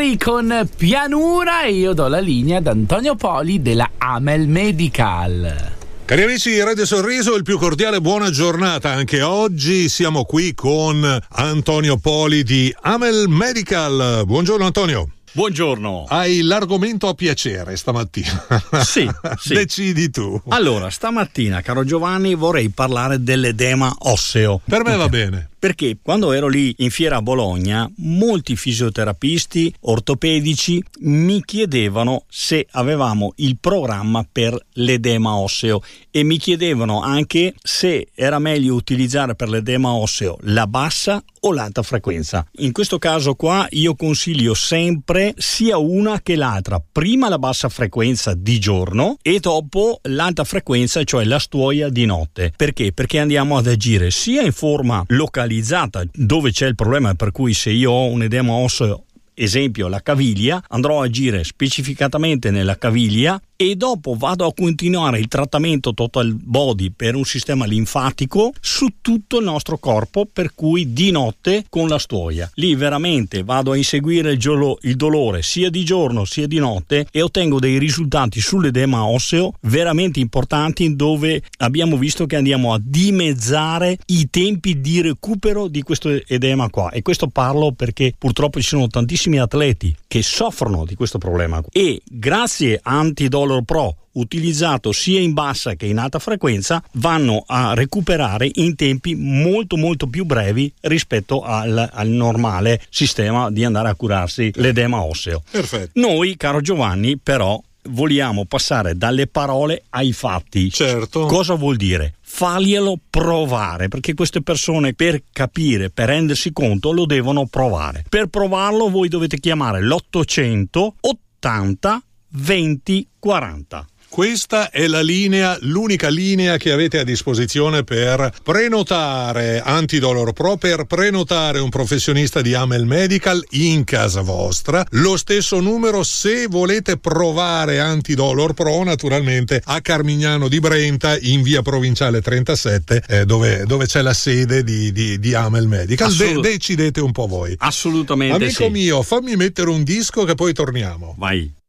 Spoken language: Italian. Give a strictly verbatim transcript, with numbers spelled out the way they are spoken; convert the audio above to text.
Henry con Pianura e io do la linea ad Antonio Poli della Amel Medical. Cari amici di Radio Sorriso, il più cordiale buona giornata anche oggi. Siamo qui con Antonio Poli di Amel Medical. Buongiorno Antonio. Buongiorno. Hai l'argomento a piacere stamattina. Sì, sì. Decidi tu. Allora, stamattina, caro Giovanni, vorrei parlare dell'edema osseo. Per me va bene. Perché quando ero lì in fiera a Bologna, molti fisioterapisti ortopedici mi chiedevano se avevamo il programma per l'edema osseo e mi chiedevano anche se era meglio utilizzare per l'edema osseo la bassa o l'alta frequenza. In questo caso qua io consiglio sempre sia una che l'altra. Prima la bassa frequenza di giorno e dopo l'alta frequenza, cioè la stuoia di notte. Perché? Perché andiamo ad agire sia in forma localizzata dove c'è il problema, per cui se io ho un edema osseo, esempio la caviglia, andrò a agire specificatamente nella caviglia e dopo vado a continuare il trattamento total body per un sistema linfatico su tutto il nostro corpo, per cui di notte con la stuoia. Lì veramente vado a inseguire il, giolo, il dolore sia di giorno sia di notte e ottengo dei risultati sull'edema osseo veramente importanti, dove abbiamo visto che andiamo a dimezzare i tempi di recupero di questo edema qua. E questo parlo perché purtroppo ci sono tantissimi atleti che soffrono di questo problema e grazie a Antidolor Pro, utilizzato sia in bassa che in alta frequenza, vanno a recuperare in tempi molto molto più brevi rispetto al, al normale sistema di andare a curarsi l'edema osseo. Perfetto. Noi, caro Giovanni, però vogliamo passare dalle parole ai fatti. Certo. Cosa vuol dire? Faglielo provare, perché queste persone, per capire, per rendersi conto, lo devono provare. Per provarlo voi dovete chiamare l'ottocento ottanta venti quaranta. Questa è la linea, l'unica linea che avete a disposizione per prenotare Antidolor Pro, per prenotare un professionista di Amel Medical in casa vostra. Lo stesso numero se volete provare Antidolor Pro, naturalmente a Carmignano di Brenta, in via Provinciale trentasette, eh, dove, dove c'è la sede di, di, di Amel Medical. Assolut- De- decidete un po' voi. Assolutamente. Amico sì. mio, fammi mettere un disco che poi torniamo. Vai.